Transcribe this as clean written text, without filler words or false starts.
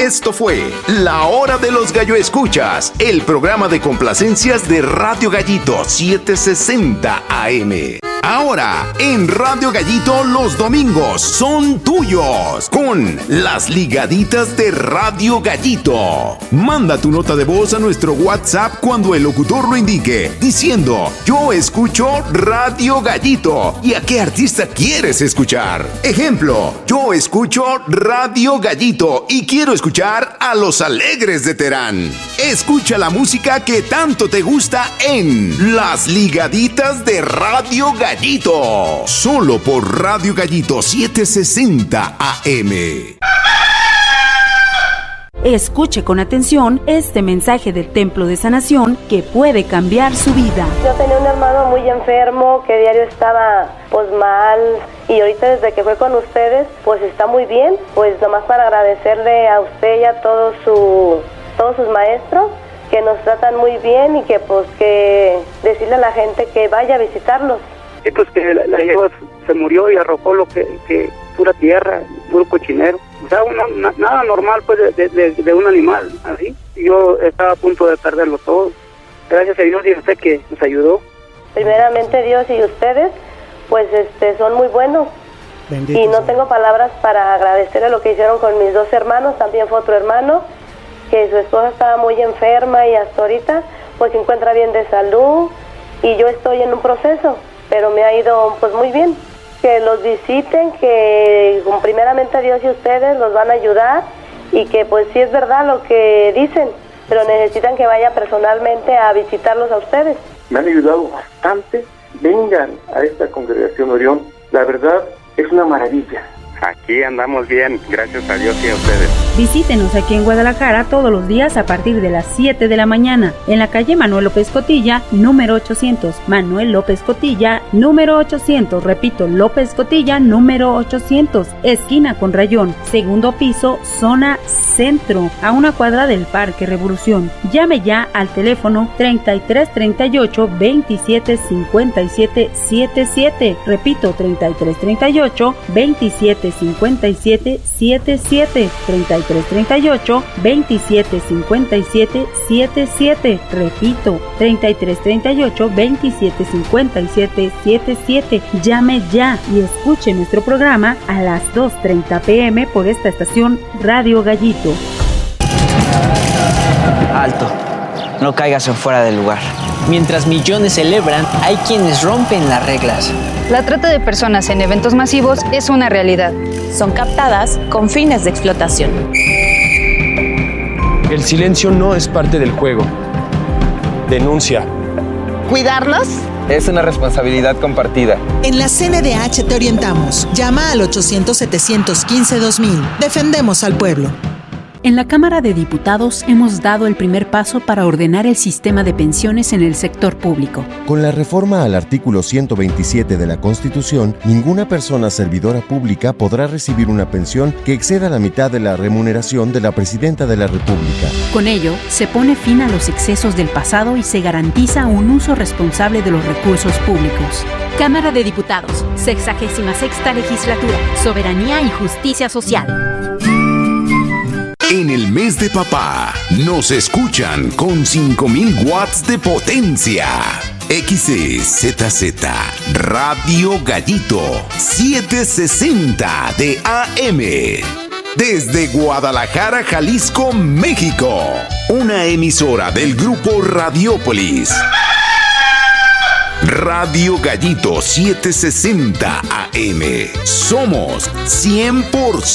Esto fue La Hora de los Gallo Escuchas, el programa de complacencias de Radio Gallito 760 AM. Ahora, en Radio Gallito los domingos son tuyos, con las ligaditas de Radio Gallito. Manda tu nota de voz a nuestro WhatsApp cuando el locutor lo indique, diciendo: yo escucho Radio Gallito. ¿Y a qué artista quieres escuchar? Ejemplo: yo escucho Radio Gallito y quiero escuchar a Los Alegres de Terán. Escucha la música que tanto te gusta en Las Ligaditas de Radio Gallito. Solo por Radio Gallito 760 AM. Escuche con atención este mensaje del Templo de Sanación que puede cambiar su vida. Yo tenía un hermano muy enfermo que diario estaba pues mal, y ahorita desde que fue con ustedes pues está muy bien. Pues nomás para agradecerle a usted y a todos sus maestros que nos tratan muy bien, y que pues que decirle a la gente que vaya a visitarlos. Sí, pues que la yegua se murió y arrojó lo que pura tierra, puro cochinero. O sea, nada normal pues de un animal, así. Yo estaba a punto de perderlo todo. Gracias a Dios y a usted que nos ayudó. Primeramente Dios y ustedes, pues son muy buenos. Bendito y no sea. Tengo palabras para agradecerle lo que hicieron con mis dos hermanos. También fue otro hermano que su esposa estaba muy enferma y hasta ahorita pues se encuentra bien de salud, y yo estoy en un proceso, pero me ha ido pues muy bien. Que los visiten, que primeramente Dios y ustedes los van a ayudar, y que pues sí es verdad lo que dicen, pero necesitan que vaya personalmente a visitarlos a ustedes. Me han ayudado bastante. Vengan a esta congregación Orión, la verdad es una maravilla. Aquí andamos bien, gracias a Dios y a ustedes. Visítenos aquí en Guadalajara todos los días a partir de las 7 de la mañana, en la calle Manuel López Cotilla, número 800. Manuel López Cotilla, número 800. Repito, López Cotilla, número 800. Esquina con Rayón, segundo piso, zona centro, a una cuadra del Parque Revolución. Llame ya al teléfono 3338 27 57 77. Repito, 3338 27 57 77, 3338 27 57 77. Repito, 3338 27 57 77. Llame ya y escuche nuestro programa a las 2:30 p.m. por esta estación Radio Gallito. Alto, no caigas en fuera del lugar. Mientras millones celebran, hay quienes rompen las reglas. La trata de personas en eventos masivos es una realidad. Son captadas con fines de explotación. El silencio no es parte del juego. Denuncia. ¿Cuidarnos? Es una responsabilidad compartida. En la CNDH te orientamos. Llama al 800-715-2000. Defendemos al pueblo. En la Cámara de Diputados hemos dado el primer paso para ordenar el sistema de pensiones en el sector público. Con la reforma al artículo 127 de la Constitución, ninguna persona servidora pública podrá recibir una pensión que exceda la mitad de la remuneración de la Presidenta de la República. Con ello, se pone fin a los excesos del pasado y se garantiza un uso responsable de los recursos públicos. Cámara de Diputados, 66ª Legislatura, Soberanía y Justicia Social. En el mes de papá, nos escuchan con 5,000 watts de potencia. XCZZ, Radio Gallito, 760 de AM. Desde Guadalajara, Jalisco, México. Una emisora del grupo Radiópolis. Radio Gallito 760 AM. Somos 100%